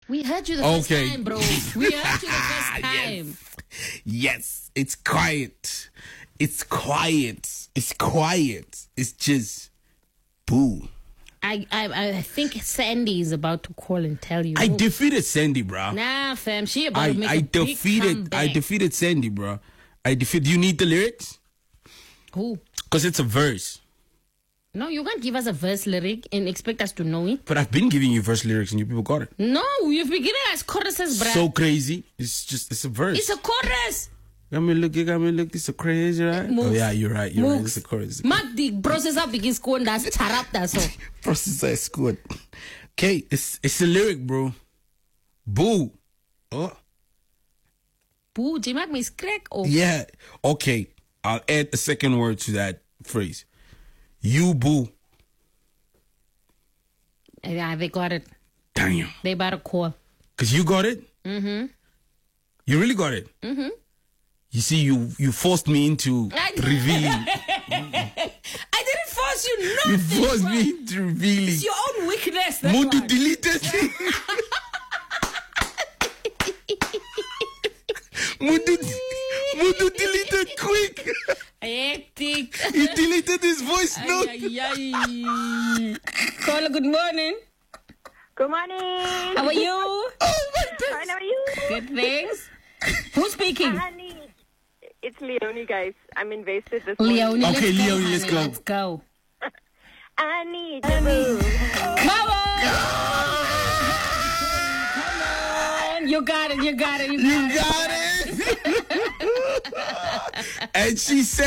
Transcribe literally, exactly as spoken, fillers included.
We heard you the Okay. first time, bro. We heard you the first time. Yes. Yes. It's quiet. It's quiet. It's quiet. It's just boo. I, I I think Sandy is about to call and tell you. I Move. defeated Sandy, bro. Nah, fam. She about I, to make I a big defeated comeback. I defeated Sandy, bro. I defeated. You need the lyrics? Who? Because it's a verse. No, you can't give us a verse lyric and expect us to know it. But I've been giving you verse lyrics and you people got it. No, you've been giving us choruses, bruh. So crazy. It's just it's a verse. It's a chorus. Got me look, you got me look. It's so crazy, right? Moves. Oh yeah, you're right. You're right. Moves. It's a chorus. Mark the processor begins going that's charapta so. Processor is good. Okay, it's it's a lyric, bro. Boo. Oh. Boo, do you make me crack or Yeah. Okay. I'll add a second word to that phrase. You boo. Yeah, they got it. Damn. They about to call. Cause you got it? Mm-hmm. You really got it? Mm-hmm. You see, you you forced me into I- revealing. I didn't force you You nothing. forced bruh. me into revealing. It's your own weakness. That Mudu one. deleted. Mudu, Mudu deleted quick. Hectic. He deleted his voice note. Ay, ay, ay. Caller, good morning. Good morning. How are you? Oh my God. Fine, how are you? Good, thanks. Who's speaking? Honey. It's Leonie, guys. I'm invested this morning. Leonie. Okay, let's go, Leonie, let's honey, go. Let's go. I need the boo. Mama! Come on. You got it, you got it, you got You it. got it. And she said.